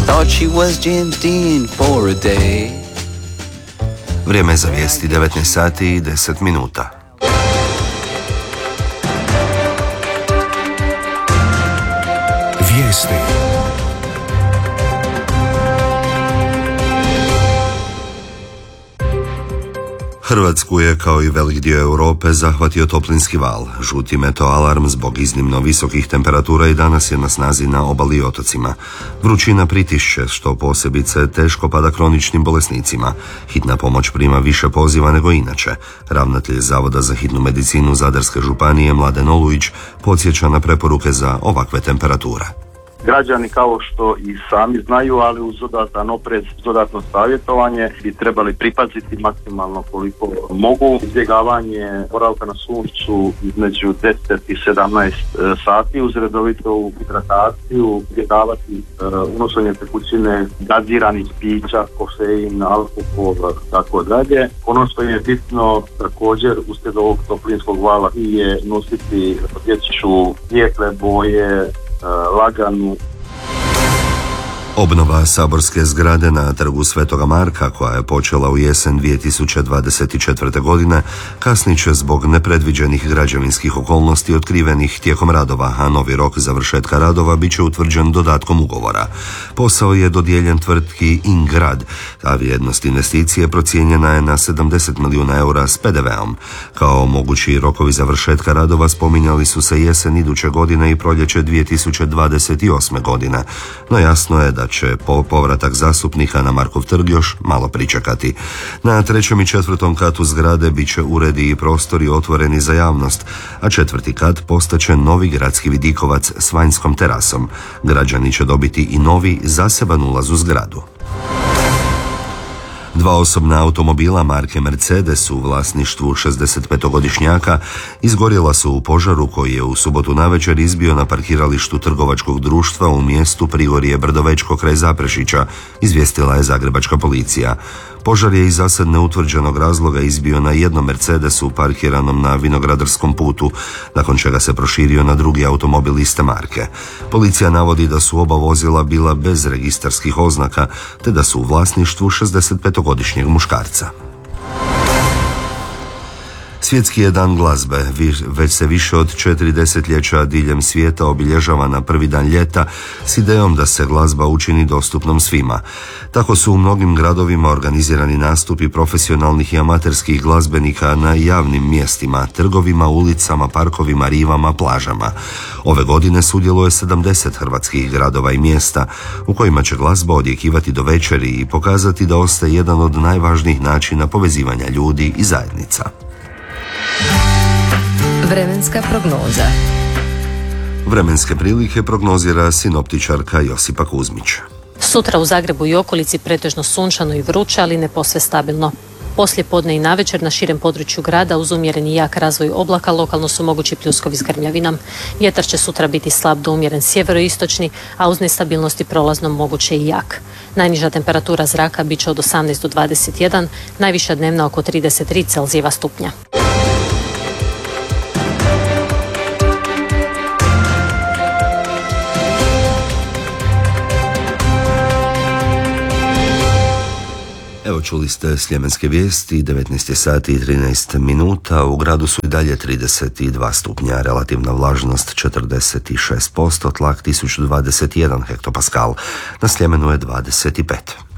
Thought she was James Dean for a day. Vrijeme je za vijesti 19 sati i 10 minuta. Vijesti. Hrvatsku je, kao i velik dio Europe, zahvatio toplinski val. Žuti meteoalarm zbog iznimno visokih temperatura i danas je na snazi na obali i otocima. Vrućina pritišće, što posebice teško pada kroničnim bolesnicima. Hitna pomoć prima više poziva nego inače. Ravnatelj Zavoda za hitnu medicinu Zadarske županije Mladen Olujić podsjeća na preporuke za ovakve temperature. Građani, kao što i sami znaju, ali uz dodatan oprez, dodatno savjetovanje, bi trebali pripaziti maksimalno koliko mogu. Izbjegavanje boravka na suncu između 10 i 17 sati uz redovitu hidrataciju, izbjegavati unošenje tekućine, gaziranih pića, kofein, alkohol, tako dalje. Ono što je bitno također uslijed ovog toplinskog vala je nositi dječju svijetle boje, laganu. Obnova saborske zgrade na trgu Svetoga Marka, koja je počela u jesen 2024. godine, kasnit će zbog nepredviđenih građevinskih okolnosti otkrivenih tijekom radova, a novi rok završetka radova bit će utvrđen dodatkom ugovora. Posao je dodijeljen tvrtki Ingrad, a vrijednost investicije procijenjena je na 70 milijuna eura s PDV-om. Kao mogući rokovi završetka radova spominjali su se jesen iduće godine i proljeće 2028. godine, no jasno je da će povratak zastupnika na Markov trg još malo pričekati. Na 3. i 4. katu zgrade bit će uredi i prostori otvoreni za javnost, a 4. kat postaće novi gradski vidikovac s vanjskom terasom. Građani će dobiti i novi zaseban ulaz u zgradu. 2 osobna automobila marke Mercedes u vlasništvu 65-godišnjaka izgorjela su u požaru koji je u subotu navečer izbio na parkiralištu trgovačkog društva u mjestu Prigorje Brdovečko kraj Zaprešića, izvijestila je zagrebačka policija. Požar je iz zasad neutvrđenog razloga izbio na jednom Mercedesu parkiranom na Vinogradarskom putu, nakon čega se proširio na drugi automobil iste marke. Policija navodi da su oba vozila bila bez registarskih oznaka, te da su u vlasništvu 65-godišnjeg muškarca. Svjetski je dan glazbe. Već se više od 4 desetljeća diljem svijeta obilježava na prvi dan ljeta s idejom da se glazba učini dostupnom svima. Tako su u mnogim gradovima organizirani nastupi profesionalnih i amaterskih glazbenika na javnim mjestima, trgovima, ulicama, parkovima, rivama, plažama. Ove godine sudjeluje 70 hrvatskih gradova i mjesta u kojima će glazba odjekivati do večeri i pokazati da ostaje jedan od najvažnijih načina povezivanja ljudi i zajednica. Vremenska prognoza. Vremenske prilike prognozira sinoptičarka Josipa Kuzmić. Sutra u Zagrebu i okolici pretežno sunčano i vruće, ali ne posve stabilno. Poslije podne i navečer na širem području grada uz umjeren i jak razvoj oblaka lokalno su mogući pljuskovi s grmljavinom. Vjetar će sutra biti slab do umjeren sjeveroistočni, a uz nestabilnosti prolazno moguće i jak. Najniža temperatura zraka bit će od 18 do 21, najviša dnevna oko 33 Celzijeva stupnja. Evo, čuli ste sljemenske vijesti, 19 sati i 13 minuta, u gradu su i dalje 32 stupnja, relativna vlažnost 46%, tlak 1021 hektopaskal, na Sljemenu je 25.